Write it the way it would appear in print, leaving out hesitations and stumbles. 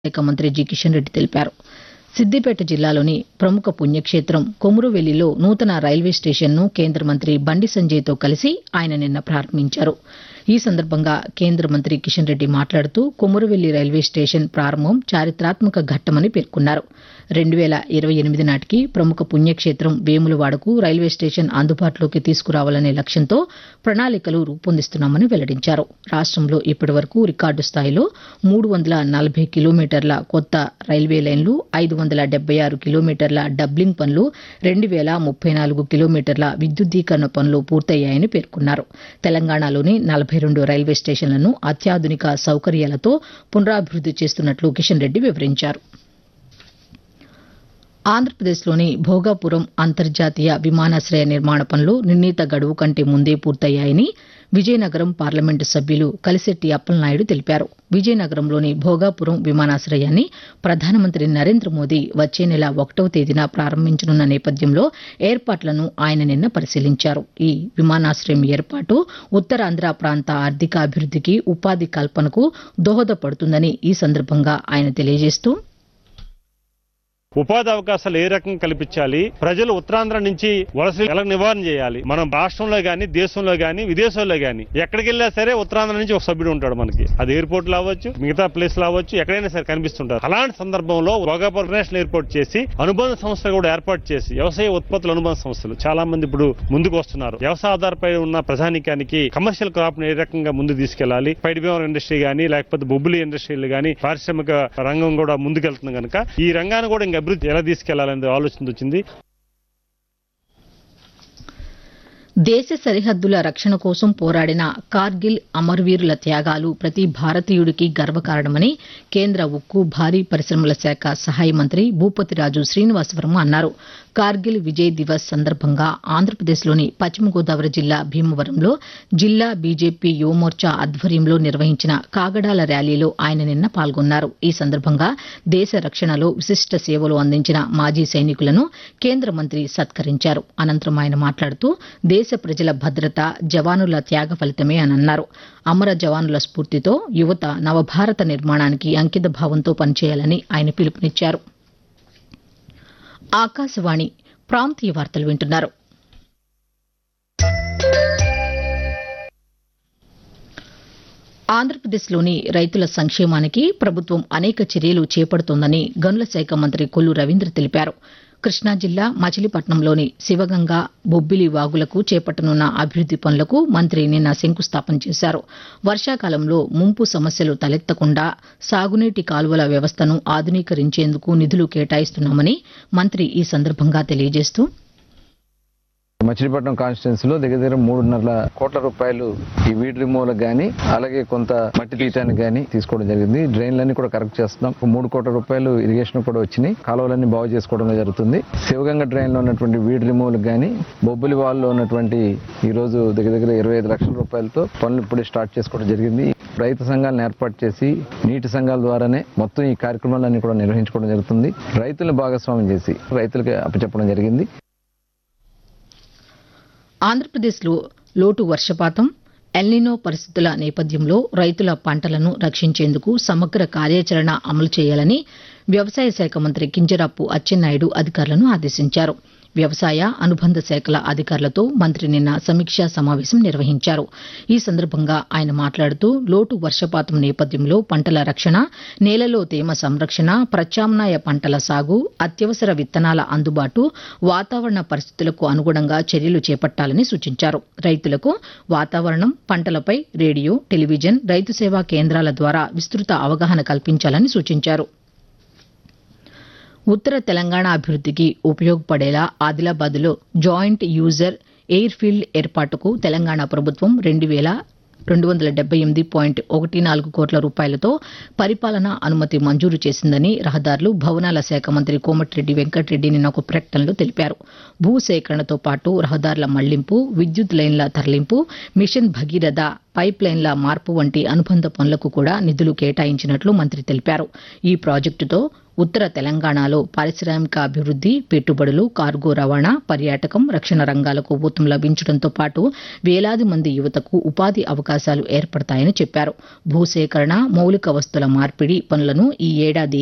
శాఖ మంత్రి జి కిషన్ రెడ్డి తెలిపారు. సిద్దిపేట జిల్లాలోని ప్రముఖ పుణ్యక్షేత్రం కొమురువెల్లిలో నూతన రైల్వే స్టేషన్ను కేంద్ర మంత్రి బండి సంజయ్తో కలిసి ఆయన నిన్న ప్రారంభించారు. ఈ సందర్భంగా కేంద్ర మంత్రి కిషన్ రెడ్డి మాట్లాడుతూ కొమురువెల్లి రైల్వే స్టేషన్ ప్రారంభం చారిత్రాత్మక ఘట్టమని పేర్కొన్నారు. 2028 నాటికి ప్రముఖ పుణ్యక్షేత్రం వేములవాడకు రైల్వే స్టేషన్ అందుబాటులోకి తీసుకురావాలనే లక్ష్యంతో ప్రణాళికలు రూపొందిస్తున్నామని వెల్లడించారు. రాష్టంలో ఇప్పటివరకు రికార్డు స్థాయిలో 340 కిలోమీటర్ల కొత్త రైల్వే లైన్లు, 576 కిలోమీటర్ల డబ్లింగ్ పనులు, 2034 కిలోమీటర్ల విద్యుద్దీకరణ పనులు పూర్తయ్యాయని పేర్కొన్నారు. తెలంగాణలోని 42 రైల్వే స్టేషన్లను అత్యాధునిక సౌకర్యాలతో పునరాభివృద్ది చేస్తున్నట్లు కిషన్ రెడ్డి వివరించారు. ఆంధ్రప్రదేశ్లోని భోగాపురం అంతర్జాతీయ విమానాశ్రయ నిర్మాణ పనులు నిర్ణీత గడువు కంటే ముందే పూర్తయ్యాయని విజయనగరం పార్లమెంటు సభ్యులు కలిశెట్టి అప్పలనాయుడు తెలిపారు. విజయనగరంలోని భోగాపురం విమానాశ్రయాన్ని ప్రధానమంత్రి నరేంద్ర మోదీ వచ్చే నెల 1వ తేదీన ప్రారంభించనున్న నేపథ్యంలో ఏర్పాట్లను ఆయన నిన్న పరిశీలించారు. ఈ విమానాశ్రయం ఏర్పాటు ఉత్తరాంధ్ర ప్రాంత ఆర్థికాభివృద్దికి, ఉపాధి కల్పనకు దోహదపడుతుందని ఈ సందర్భంగా ఆయన తెలియజేస్తూ, ఉపాధి అవకాశాలు ఏ రకంగా కల్పించాలి, ప్రజలు ఉత్తరాంధ్ర నుంచి వలసలు ఎలా నివారణ చేయాలి. మనం రాష్ట్రంలో గాని, దేశంలో గాని, విదేశాల్లో గాని ఎక్కడికి వెళ్ళినా సరే ఉత్తరాంధ్ర నుంచి ఒక సభ్యుడు ఉంటాడు. మనకి అది ఎయిర్పోర్ట్ అవ్వచ్చు, మిగతా ప్లేస్ అవ్వచ్చు, ఎక్కడైనా సరే కనిపిస్తుంటారు. అలాంటి సందర్భంలో భోగాపురం ఇంటర్నేషనల్ ఎయిర్పోర్ట్ చేసి అనుబంధ సంస్థలు కూడా ఏర్పాటు చేసి వ్యవసాయ ఉత్పత్తుల అనుబంధ సంస్థలు చాలా మంది ఇప్పుడు ముందుకు వస్తున్నారు. వ్యవసాయ ఆధారపై ఉన్న ప్రజానికానికి కమర్షియల్ క్రాప్ ఏ రకంగా ముందు తీసుకెళ్లాలి, పైడి బీమా ఇండస్ట్రీ గానీ, లేకపోతే బొబ్బులి ఇండస్ట్రీలు గానీ, పారిశ్రామిక రంగం కూడా ముందుకెళ్తుంది కనుక ఈ రంగాన్ని కూడా అభివృద్ధి ఎలా తీసుకెళ్లాలనే ఆలోచన వచ్చింది. దేశ సరిహద్దుల రక్షణ కోసం పోరాడిన కార్గిల్ అమరవీరుల త్యాగాలు ప్రతి భారతీయుడికి గర్వకారణమని కేంద్ర ఉక్కు, భారీ పరిశ్రమల శాఖ సహాయ మంత్రి భూపతిరాజు శ్రీనివాసవర్మ అన్నారు. కార్గిల్ విజయ్ దివస్ సందర్భంగా ఆంధ్రప్రదేశ్లోని పశ్చిమ గోదావరి జిల్లా భీమవరంలో జిల్లా బీజేపీ యువమోర్చా ఆధ్వర్యంలో నిర్వహించిన కాగడాల ర్యాలీలో ఆయన నిన్న పాల్గొన్నారు. ఈ సందర్భంగా దేశ రక్షణలో విశిష్ట సేవలు అందించిన మాజీ సైనికులను కేంద్ర మంత్రి సత్కరించారు. అనంతరం ఆయన మాట్లాడుతూ దేశ ప్రజల భద్రత జవానుల త్యాగ ఫలితమే అని అన్నారు. అమర జవానుల స్ఫూర్తితో యువత నవభారత నిర్మాణానికి అంకిత భావంతో పనిచేయాలని ఆయన పిలుపునిచ్చారు. ఆకాశవాణి ప్రాంతీయ వార్తలు వింటున్నారు. ఆంధ్రప్రదేశ్లోని రైతుల సంక్షేమానికి ప్రభుత్వం అనేక చర్యలు చేపడుతోందని గనుల శాఖ మంత్రి కొల్లు రవీంద్ర తెలిపారు. కృష్ణా జిల్లా మచిలీపట్నంలోని శివగంగ, బొబ్బిలి వాగులకు చేపట్టనున్న అభివృద్ది పనులకు మంత్రి నిన్న శంకుస్థాపన చేశారు. వర్షాకాలంలో ముంపు సమస్యలు తలెత్తకుండా సాగునీటి కాలువల వ్యవస్థను ఆధునీకరించేందుకు నిధులు కేటాయిస్తున్నామని మంత్రి ఈ సందర్భంగా తెలియజేస్తూ, మచిలీపట్నం కాన్స్టిట్యున్సీలో దగ్గర 3.5 కోట్ల రూపాయలు ఈ వీడ్ రిమూవల్ గానీ, అలాగే కొంత మట్టి తీయటానికి గానీ తీసుకోవడం జరిగింది. డ్రైన్లన్నీ కూడా కరెక్ట్ చేస్తున్నాం. 3 కోట్ల రూపాయలు ఇరిగేషన్ కూడా వచ్చినాయి. కాలువలన్నీ బాగు చేసుకోవడం జరుగుతుంది. శివగంగ డ్రైన్ లో ఉన్నటువంటి వీడ్ రిమూవల్ గానీ, బొబ్బిలి వాల్లో ఉన్నటువంటి ఈ రోజు దగ్గర 25 లక్షల రూపాయలతో పనులు ఇప్పుడు స్టార్ట్ చేసుకోవడం జరిగింది. రైతు సంఘాలను ఏర్పాటు చేసి నీటి సంఘాల ద్వారానే మొత్తం ఈ కార్యక్రమాలన్నీ కూడా నిర్వహించుకోవడం జరుగుతుంది. రైతులను భాగస్వామ్యం చేసి రైతులకు అప్పచెప్పడం జరిగింది. ఆంధ్రప్రదేశ్లో లోటు వర్షపాతం, ఎల్నినో పరిస్థితుల నేపథ్యంలో రైతుల పంటలను రక్షించేందుకు సమగ్ర కార్యాచరణ అమలు చేయాలని వ్యవసాయ శాఖ మంత్రి కింజరాపు అచ్చెన్నాయుడు అధికారులను ఆదేశించారు. వ్యవసాయ అనుబంధ శాఖల అధికారులతో మంత్రి నిన్న సమీక్షా సమావేశం నిర్వహించారు. ఈ సందర్భంగా ఆయన మాట్లాడుతూ లోటు వర్షపాతం నేపథ్యంలో పంటల రక్షణ, నేలలో తేమ సంరక్షణ, ప్రత్యామ్నాయ పంటల సాగు, అత్యవసర విత్తనాల అందుబాటు, వాతావరణ పరిస్థితులకు అనుగుణంగా చర్యలు చేపట్టాలని సూచించారు. రైతులకు వాతావరణం, పంటలపై రేడియో, టెలివిజన్, రైతు సేవా కేంద్రాల ద్వారా విస్తృత అవగాహన కల్పించాలని సూచించారు. ఉత్తర తెలంగాణ అభివృద్దికి ఉపయోగపడేలా ఆదిలాబాద్లో జాయింట్ యూజర్ ఎయిర్ ఫీల్డ్ ఏర్పాటుకు తెలంగాణ ప్రభుత్వం 2,278.14 కోట్ల రూపాయలతో పరిపాలనా అనుమతి మంజూరు చేసిందని రహదారులు, భవనాల శాఖ మంత్రి కోమటిరెడ్డి వెంకటరెడ్డి నిన్న ఒక ప్రకటనలో తెలిపారు. భూసేకరణతో పాటు రహదారుల మళ్లింపు, విద్యుత్ లైన్ల తరలింపు, మిషన్ భగీరథ పైప్ లైన్ల మార్పు వంటి అనుబంధ పనులకు కూడా నిధులు కేటాయించినట్లు మంత్రి తెలిపారు. ఈ ప్రాజెక్టుతో ఉత్తర తెలంగాణలో పారిశ్రామిక అభివృద్ది, పెట్టుబడులు, కార్గో రవాణా, పర్యాటకం, రక్షణ రంగాలకు ఊతం లభించడంతో పాటు వేలాది మంది యువతకు ఉపాధి అవకాశాలు ఏర్పడతాయని చెప్పారు. భూసేకరణ, మౌలిక వస్తుల మార్పిడి పనులను ఈ ఏడాది